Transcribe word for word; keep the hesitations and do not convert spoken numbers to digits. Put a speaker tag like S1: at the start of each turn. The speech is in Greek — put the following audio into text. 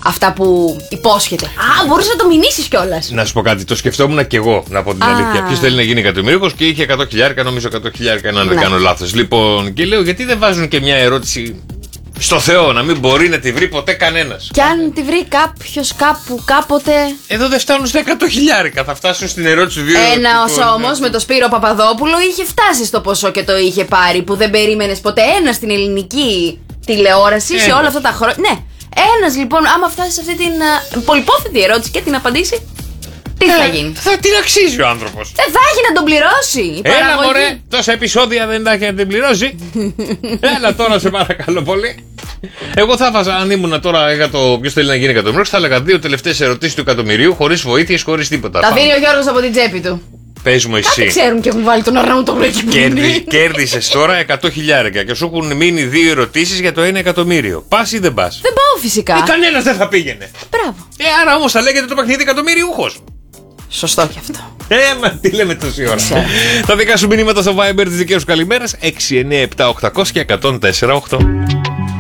S1: αυτά που υπόσχεται. Α, μπορείς να το μηνύσεις κιόλας.
S2: Να σου πω κάτι, το σκεφτόμουν κι εγώ, να πω την
S1: Α.
S2: αλήθεια. Ποιος θέλει να γίνει εκατομμύριο και είχε εκατό χιλιάρικα, νομίζω εκατό χιλιάρικα, αν δεν
S1: Ναι.
S2: κάνω λάθος. Λοιπόν, και λέω, γιατί δεν βάζουν και μια ερώτηση στο Θεό, να μην μπορεί να τη βρει ποτέ κανένας.
S1: Και αν τη βρει κάποιος κάπου, κάποτε.
S2: Εδώ δεν φτάνουν στα εκατό χιλιάρικα, θα φτάσουν στην ερώτηση του δύο.
S1: Ένας όμως με το Σπύρο Παπαδόπουλο είχε φτάσει στο ποσό και το είχε πάρει, που δεν περίμενες ποτέ ένα στην ελληνική τηλεόραση σε
S2: Ένας.
S1: όλα αυτά τα χρόνια. Ναι, ένας λοιπόν, άμα φτάσει σε αυτή την α, πολυπόθετη ερώτηση και την απαντήσει, τι θα γίνει.
S2: Θα την αξίζει ο άνθρωπος.
S1: Δεν θα έχει να τον πληρώσει η
S2: Έλα
S1: παραγωγή.
S2: μωρέ, τόσα επεισόδια δεν τα έχει να την πληρώσει. Έλα τώρα, σε παρακαλώ πολύ. Εγώ θα βάζα, αν ήμουν τώρα για το ποιος θέλει να γίνει εκατομμύριο, θα έλεγα δύο τελευταίες ερωτήσεις του εκατομμυρίου, χωρίς βοήθειες, χωρίς τίποτα.
S1: Τα δίνει ο Γιώργος από την τσέπη του.
S2: Πες μου
S1: Κάτι
S2: εσύ.
S1: ξέρουν και έχουν βάλει τον Αρναούτογλου εκεί που
S2: Κέρδι,
S1: είναι.
S2: κέρδισες τώρα εκατό χιλιάρικα και σου έχουν μείνει δύο ερωτήσεις για το ένα εκατομμύριο. Πας ή δεν πας?
S1: Δεν πάω φυσικά.
S2: Ε, κανένας δεν θα πήγαινε.
S1: Μπράβο.
S2: Ε, άρα όμως θα λέγεται το παιχνίδι εκατομμύριούχος.
S1: Σωστό κι αυτό.
S2: Ε, μα τι λέμε τόση ώρα.
S1: Ξέρω.
S2: Τα δικά σου μηνύματα στο Viber, τις δικές σου καλημέρες έξι εννιά επτά οκτώ μηδέν μηδέν ένα μηδέν τέσσερα οκτώ.